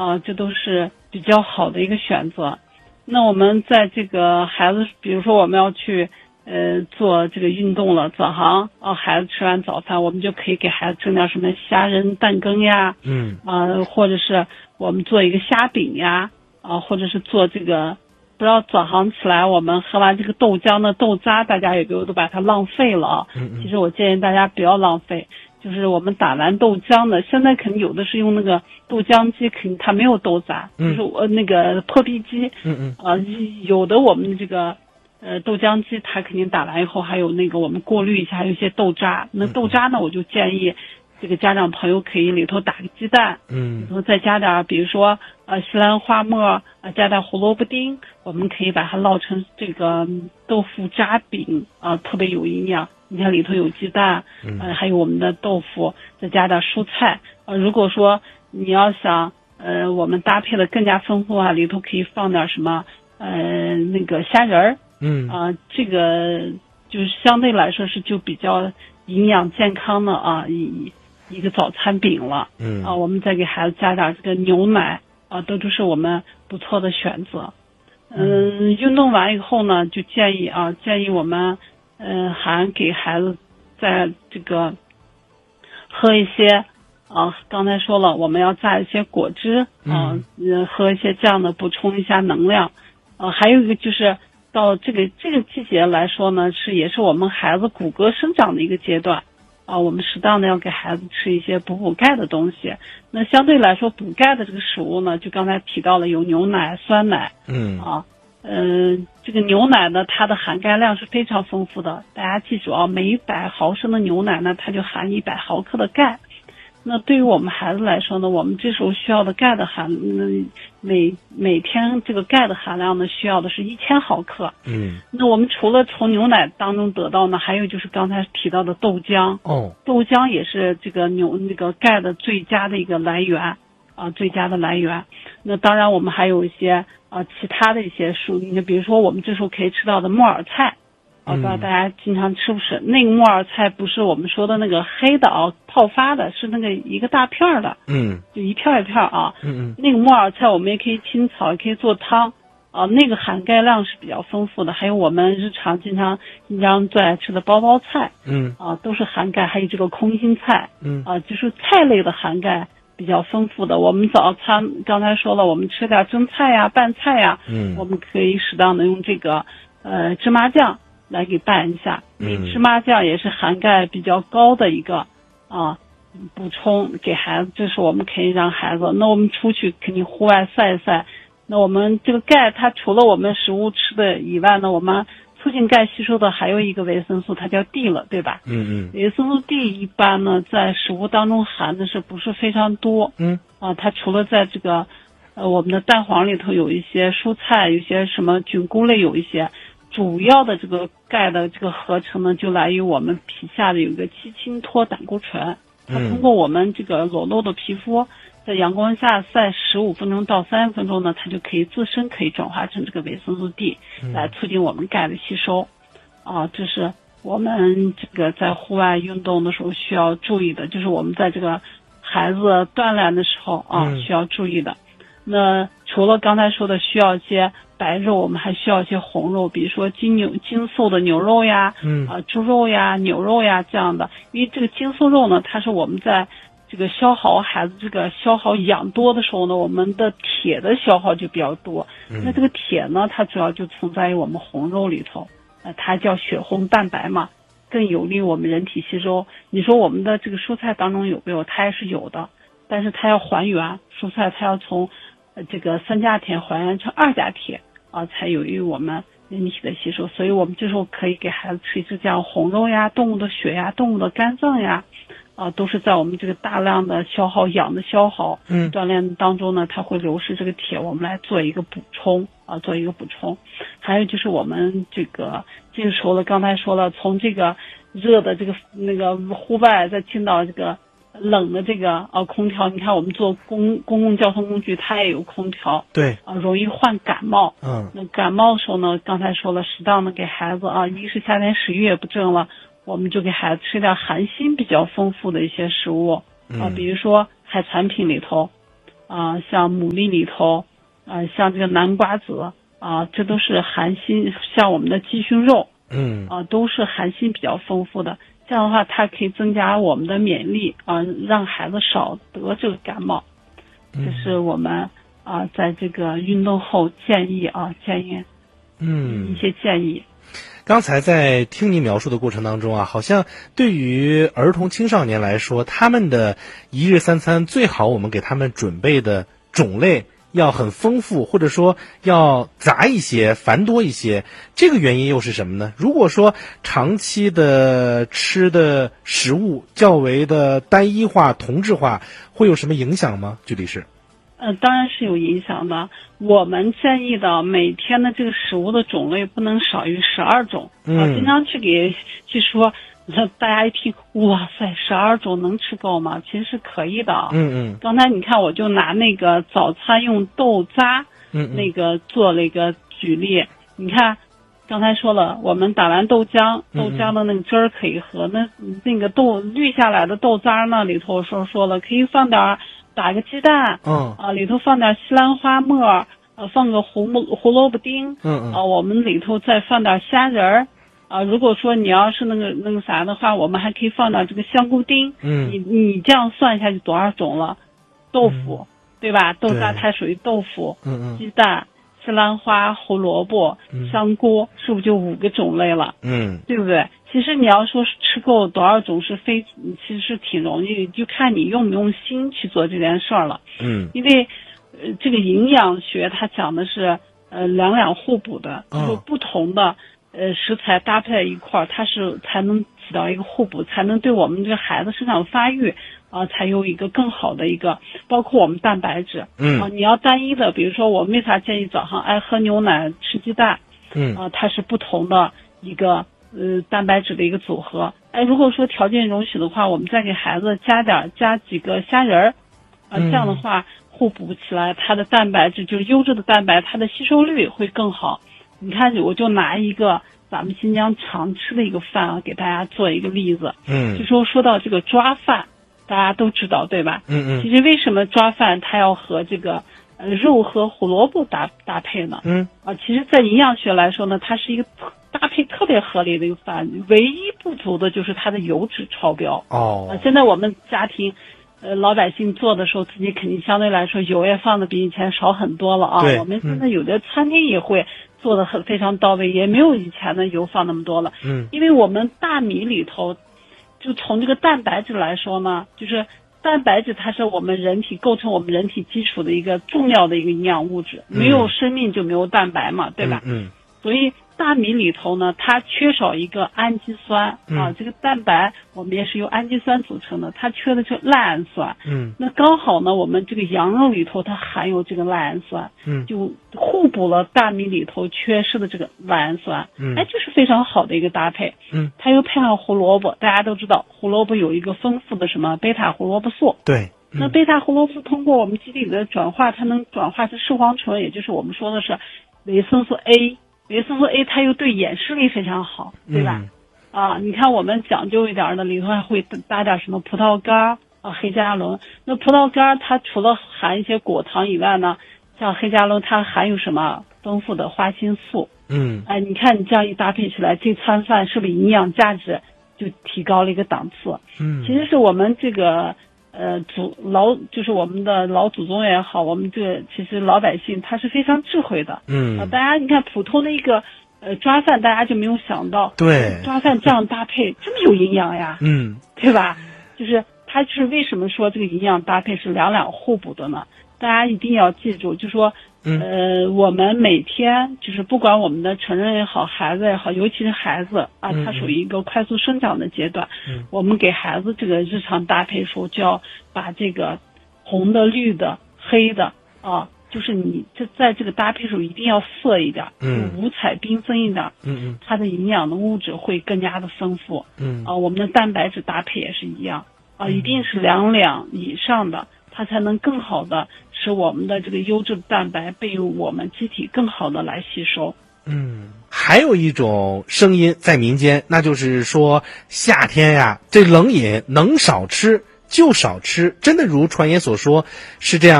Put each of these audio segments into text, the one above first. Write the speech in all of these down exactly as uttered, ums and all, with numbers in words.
啊，这都是比较好的一个选择。那我们在这个孩子，比如说我们要去呃做这个运动了，早上啊孩子吃完早饭，我们就可以给孩子蒸点什么虾仁蛋羹呀， 嗯啊，或者是我们做一个虾饼呀，啊，或者是做这个。不知道早上起来我们喝完这个豆浆的豆渣，大家有没有都把它浪费了啊？ 嗯嗯， 其实我建议大家不要浪费，就是我们打完豆浆的，现在肯定有的是用那个豆浆机，肯定它没有豆渣， 嗯就是我那个破壁机， 嗯嗯啊、有的我们这个呃豆浆机它肯定打完以后还有那个我们过滤一下，还有一些豆渣，那豆渣呢我就建议这个家长朋友可以里头打个鸡蛋， 嗯， 然后再加点比如说呃西兰花末啊、呃，加点胡萝卜丁，我们可以把它烙成这个豆腐渣饼啊、呃，特别有营养。你看里头有鸡蛋，呃，还有我们的豆腐，再加点蔬菜。呃，如果说你要想呃我们搭配的更加丰富啊，里头可以放点什么呃那个虾仁儿， 嗯啊、呃，这个就是相对来说是就比较营养健康的啊一。一个早餐饼了， 嗯啊，我们再给孩子加点这个牛奶啊，都都是我们不错的选择。嗯，运动完以后呢，就建议啊，建议我们嗯还给孩子在这个喝一些啊，刚才说了，我们要榨一些果汁啊，嗯，喝一些这样的补充一下能量。啊，还有一个就是到这个这个季节来说呢，是也是我们孩子骨骼生长的一个阶段。啊，我们适当的要给孩子吃一些补补钙的东西。那相对来说，补钙的这个食物呢，就刚才提到了有牛奶、酸奶。 嗯啊，嗯、呃，这个牛奶呢，它的含钙量是非常丰富的。大家记住啊，每一百毫升的牛奶呢，它就含一百毫克的钙。那对于我们孩子来说呢，我们这时候需要的钙的含，嗯、每每天这个钙的含量呢，需要的是一千毫克。 嗯， 那我们除了从牛奶当中得到呢，还有就是刚才提到的豆浆。 哦， 豆浆也是这个牛那个钙的最佳的一个来源啊，最佳的来源。那当然我们还有一些啊其他的一些蔬，你比如说我们这时候可以吃到的木耳菜。啊，不知道大家经常吃不吃？那个木耳菜不是我们说的那个黑的啊，泡发的，是那个一个大片儿的， 嗯， 就一片一片啊。 嗯嗯， 那个木耳菜我们也可以清炒，也可以做汤啊，那个含钙量是比较丰富的。还有我们日常经常经常最爱吃的包包菜， 嗯啊，都是含钙。还有这个空心菜， 嗯啊，就是菜类的含钙比较丰富的。我们早餐刚才说了，我们吃点蒸菜呀、拌菜呀， 嗯， 我们可以适当的用这个呃芝麻酱来给拌一下。 嗯， 芝麻酱也是含钙比较高的一个啊补充给孩子，这是我们可以让孩子。那我们出去肯定户外晒一晒，那我们这个钙它除了我们食物吃的以外呢，我们促进钙吸收的还有一个维生素，它叫 D 了，对吧？ 嗯嗯， 维生素 D 一般呢在食物当中含的是不是非常多？ 嗯啊，它除了在这个呃我们的蛋黄里头有一些蔬菜，有些什么菌菇类有一些。主要的这个钙的这个合成呢，就来于我们皮下的有一个七氢脱胆固醇，它通过我们这个裸露的皮肤，在阳光下晒十五分钟到三十分钟呢，它就可以自身可以转化成这个维生素 D， 来促进我们钙的吸收。啊，这是我们这个在户外运动的时候需要注意的，就是我们在这个孩子锻炼的时候啊需要注意的。那除了刚才说的需要一些白肉，我们还需要一些红肉，比如说精牛精素的牛肉呀， 嗯啊猪肉呀、牛肉呀这样的。因为这个精素肉呢，它是我们在这个消耗孩子这个消耗养多的时候呢，我们的铁的消耗就比较多。 嗯、 那这个铁呢，它主要就存在于我们红肉里头，呃，它叫血红蛋白嘛，更有利于我们人体吸收。你说我们的这个蔬菜当中有没有？它也是有的，但是它要还原，蔬菜它要从呃这个三价铁还原成二价铁啊，才有益于我们人体的吸收。所以我们这时候可以给孩子吃一吃这样红肉呀、动物的血呀、动物的肝脏呀，啊，都是在我们这个大量的消耗氧的消耗嗯锻炼当中呢，它会流失这个铁，我们来做一个补充啊，做一个补充。还有就是我们这个这个时候了，刚才说了，从这个热的这个那个户外再进到这个冷的这个啊空调，你看我们坐公公共交通工具它也有空调， 对啊，容易患感冒。 嗯， 那感冒的时候呢，刚才说了，适当的给孩子啊，一是夏天食欲也不振了，我们就给孩子吃点含锌比较丰富的一些食物啊，比如说海产品里头啊、呃，像牡蛎里头，呃，像这个南瓜子啊、呃，这都是含锌，像我们的鸡胸肉， 嗯， 啊、呃，都是含锌比较丰富的。这样的话，它可以增加我们的免疫力啊、呃，让孩子少得这个感冒。这是我们啊、呃，在这个运动后建议啊，建议， 嗯， 一些建议。 刚才在听您描述的过程当中啊，好像对于儿童青少年来说，他们的一日三餐最好我们给他们准备的种类要很丰富，或者说要杂一些、繁多一些。这个原因又是什么呢？如果说长期的吃的食物较为的单一化、同质化，会有什么影响吗？具体是？ 呃，当然是有影响的。我们建议的每天的这个食物的种类不能少于十二种。 嗯， 啊，经常去给去说，大家一听，哇塞，十二种能吃够吗？其实是可以的。 嗯嗯。 刚才你看，我就拿那个早餐用豆渣， 嗯嗯， 那个做了一个举例。你看，刚才说了，我们打完豆浆，豆浆的那个汁儿可以喝。嗯嗯，那那个豆滤下来的豆渣呢，里头说说了，可以放点。打个鸡蛋， 嗯啊，里头放点西兰花末，呃，放个胡胡萝卜丁， 嗯嗯， 啊，我们里头再放点虾仁儿，啊，如果说你要是那个那个啥的话，我们还可以放点这个香菇丁， 嗯， 你你这样算一下就多少种了？豆腐，嗯、对吧？豆渣它属于豆腐， 嗯嗯， 鸡蛋、西兰花、胡萝卜、香菇，是不是就五个种类了？ 嗯， 对不对？其实你要说吃够多少种是非，其实是挺容易，就看你用不用心去做这件事儿了。 嗯， 因为呃这个营养学它讲的是呃两两互补的， 哦、 就是不同的呃食材搭配在一块儿，它是才能起到一个互补，才能对我们这个孩子生长发育啊、呃、才有一个更好的一个，包括我们蛋白质。 嗯啊、呃，你要单一的，比如说我们为啥建议早上爱喝牛奶吃鸡蛋？ 嗯啊、呃，它是不同的一个。呃，蛋白质的一个组合。哎，如果说条件容许的话，我们再给孩子加点加几个虾仁儿，啊、呃，这样的话互补起来，它的蛋白质就是优质的蛋白，它的吸收率会更好。你看，我就拿一个咱们新疆常吃的一个饭啊，给大家做一个例子。 嗯， 就说说到这个抓饭，大家都知道对吧？ 嗯嗯。 其实为什么抓饭它要和这个呃肉和胡萝卜搭搭配呢？ 嗯。 啊，其实，在营养学来说呢，它是一个搭配特别合理的一个饭，唯一不足的就是它的油脂超标。 哦， 啊，现在我们家庭，呃，老百姓做的时候，自己肯定相对来说油也放的比以前少很多了啊。 对， 我们现在有的餐厅也会做的很非常到位，也没有以前的油放那么多了。 嗯， 因为我们大米里头，就从这个蛋白质来说呢，就是蛋白质它是我们人体构成我们人体基础的一个重要的一个营养物质，没有生命就没有蛋白嘛，对吧？ 嗯。 所以大米里头呢，它缺少一个氨基酸、 嗯、 啊，这个蛋白我们也是由氨基酸组成的，它缺的是赖氨酸。 嗯， 那刚好呢，我们这个羊肉里头它含有这个赖氨酸， 嗯， 就互补了大米里头缺失的这个赖氨酸。 嗯， 哎，就是非常好的一个搭配。 嗯， 它又配上胡萝卜，大家都知道胡萝卜有一个丰富的什么贝塔胡萝卜素。 对。嗯、 那贝塔胡萝卜素通过我们机体的转化，它能转化成视黄醇，也就是我们说的是维生素 A。维生素 A 它又对眼视力非常好，对吧？ 嗯、 啊，你看我们讲究一点的，里头还会搭点什么葡萄干啊、黑加仑。那葡萄干它除了含一些果糖以外呢，像黑加仑它含有什么丰富的花青素。 嗯， 哎，你看你这样一搭配起来，这餐饭是不是营养价值就提高了一个档次？ 嗯， 其实是我们这个。呃，祖老就是我们的老祖宗也好，我们这个其实老百姓他是非常智慧的。 嗯， 啊，大家你看普通的一个呃抓饭，大家就没有想到， 对， 抓饭这样搭配这么有营养呀， 嗯， 对吧？就是它就是为什么说这个营养搭配是两两互补的呢？大家一定要记住，就说，呃，我们每天就是不管我们的成人也好，孩子也好，尤其是孩子啊，他属于一个快速生长的阶段， 嗯， 我们给孩子这个日常搭配时候，就要把这个红的、绿的、黑的啊，就是你这在这个搭配时候一定要色一点， 嗯， 五彩缤纷一点， 嗯嗯， 它的营养的物质会更加的丰富， 嗯， 啊，我们的蛋白质搭配也是一样，啊，一定是两两以上的。它才能更好的使我们的这个优质的蛋白被我们机体更好的来吸收。 嗯，还有一种声音在民间，那就是说夏天呀，这冷饮能少吃就少吃，真的如传言所说是这样吗？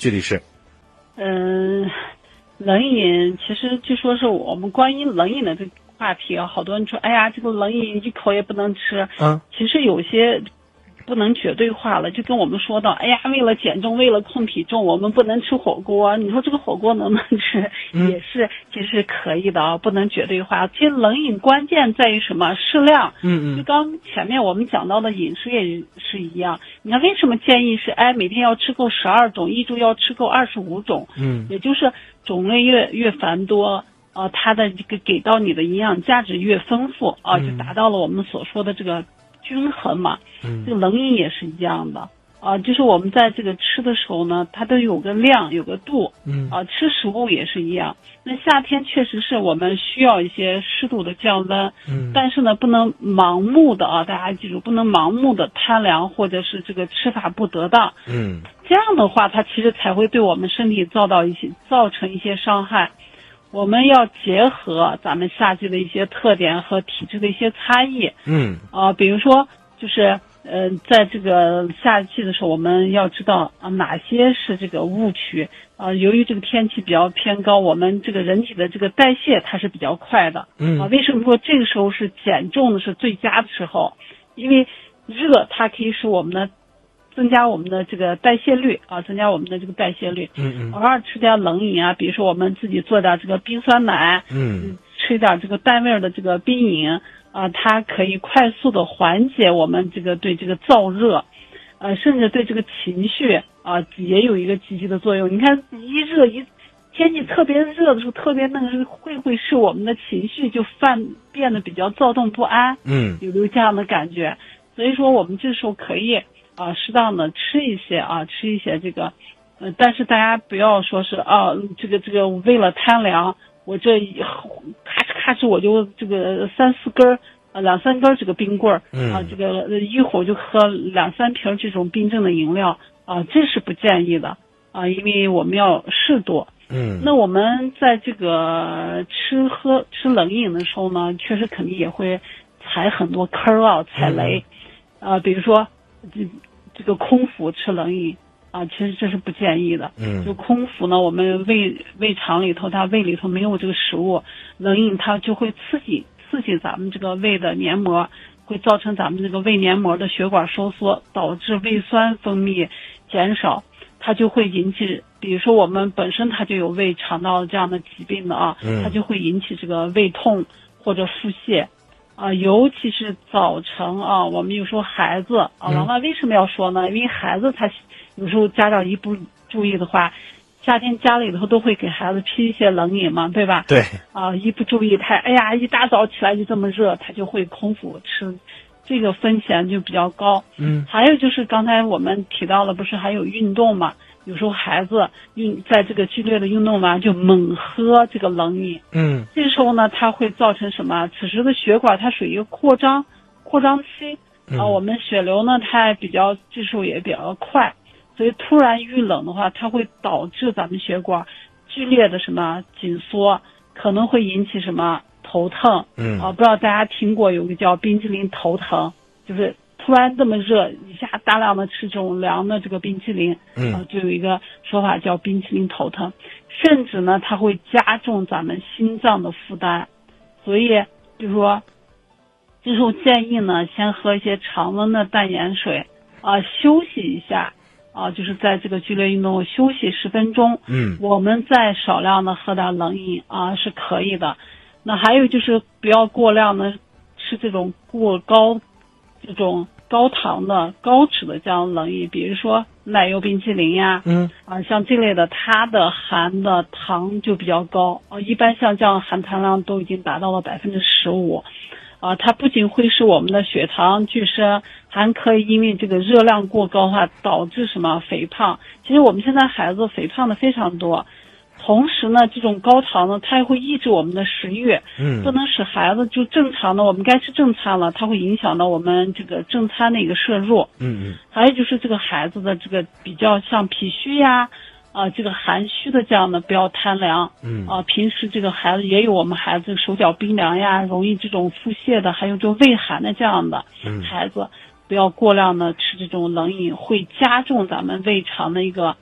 居理士。 嗯，冷饮其实就说是我们关于冷饮的这个话题啊，好多人说，哎呀，这个冷饮一口也不能吃。 嗯， 其实有些不能绝对化了，就跟我们说到，哎呀，为了减重，为了控体重，我们不能吃火锅。你说这个火锅能不能吃？ 嗯、 也是，其实是可以的啊，不能绝对化。其实冷饮关键在于什么？适量。 嗯嗯。 就刚前面我们讲到的饮食也是一样。你看为什么建议是，哎，每天要吃够十二种，一周要吃够二十五种？ 嗯， 也就是种类越越繁多。啊，它的这个给到你的营养价值越丰富啊，就达到了我们所说的这个均衡嘛。 嗯， 这个冷饮也是一样的啊，就是我们在这个吃的时候呢，它都有个量，有个度。 嗯， 啊，吃食物也是一样。那夏天确实是我们需要一些适度的降温。 嗯， 但是呢，不能盲目的啊，大家记住，不能盲目的贪凉，或者是这个吃法不得当。 嗯， 这样的话，它其实才会对我们身体造到一些造成一些伤害。我们要结合咱们夏季的一些特点和体质的一些差异。 嗯， 啊，比如说就是呃，在这个夏季的时候，我们要知道啊哪些是这个误区啊。由于这个天气比较偏高，我们这个人体的这个代谢它是比较快的。 嗯， 啊，为什么说这个时候是减重的是最佳的时候？因为热它可以使我们的增加我们的这个代谢率啊，增加我们的这个代谢率。 嗯嗯。 偶尔吃点冷饮啊，比如说我们自己做点这个冰酸奶。 嗯。 吃点这个淡味的这个冰饮啊，它可以快速的缓解我们这个对这个燥热，呃，甚至对这个情绪啊也有一个积极的作用。你看一热一天气特别热的时候，特别那个会不会使我们的情绪就犯变得比较躁动不安？ 嗯， 有没有这样的感觉？所以说我们这时候可以啊适当的吃一些啊吃一些这个，呃，但是大家不要说是啊这个这个为了贪凉，我这咔哧咔哧我就这个三四根儿啊两三根这个冰棍儿、 嗯、 啊，这个一会儿就喝两三瓶这种冰镇的饮料啊，这是不建议的啊，因为我们要适度。 嗯， 那我们在这个吃喝吃冷饮的时候呢，确实肯定也会踩很多坑啊，踩雷。嗯、啊，比如说这这个空腹吃冷饮啊，其实这是不建议的。 嗯， 就空腹呢，我们胃胃肠里头，它胃里头没有这个食物，冷饮它就会刺激刺激咱们这个胃的黏膜，会造成咱们这个胃黏膜的血管收缩，导致胃酸分泌减少，它就会引起，比如说我们本身它就有胃肠道这样的疾病的啊，它就会引起这个胃痛或者腹泻。啊，尤其是早晨啊，我们有时候孩子啊，王妈为什么要说呢？因为孩子他有时候家长一不注意的话，夏天家里头都会给孩子批一些冷饮嘛，对吧？ 对。 啊，一不注意他，哎呀，一大早起来就这么热，他就会空腹吃，这个风险就比较高。 嗯。 还有就是刚才我们提到了，不是还有运动嘛？有时候孩子运在这个剧烈的运动完就猛喝这个冷饮， 嗯， 这时候呢，它会造成什么？此时的血管它属于扩张扩张期啊，我们血流呢它比较这时候也比较快，所以突然遇冷的话，它会导致咱们血管剧烈的什么紧缩，可能会引起什么头疼。 嗯啊，不知道大家听过有个叫冰淇淋头疼，就是突然这么热，一下大量的吃这种凉的这个冰淇淋， 嗯， 啊，就有一个说法叫冰淇淋头疼，甚至呢，它会加重咱们心脏的负担，所以，比如说，这时候建议呢，先喝一些常温的淡盐水，啊，休息一下，啊，就是在这个剧烈运动休息十分钟， 嗯， 我们再少量的喝点冷饮啊，是可以的。那还有就是不要过量的吃这种过高。这种高糖的、高脂的这样冷饮，比如说奶油冰淇淋呀， 嗯， 啊，像这类的，它的含的糖就比较高啊，一般像这样含糖量都已经达到了百分之十五，啊，它不仅会使我们的血糖剧升，还可以因为这个热量过高的话，导致什么肥胖。其实我们现在孩子肥胖的非常多。同时呢，这种高糖呢，它也会抑制我们的食欲， 嗯， 不能使孩子就正常的，我们该吃正餐了，它会影响到我们这个正餐的一个摄入， 嗯嗯。 还有就是这个孩子的这个比较像脾虚呀，啊、呃，这个寒虚的这样的不要贪凉， 嗯， 啊、呃，平时这个孩子也有我们孩子手脚冰凉呀，容易这种腹泻的，还有这种胃寒的这样的孩子，嗯、不要过量的吃这种冷饮，会加重咱们胃肠的一个。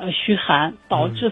呃虚寒，导致